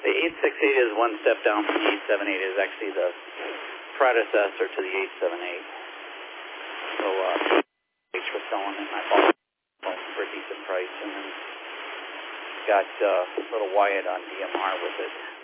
The 868 is one step down from the 878. It is actually the predecessor to the 878. So, we're selling it, and I bought it for a decent price, and then got little Wyatt on DMR with it.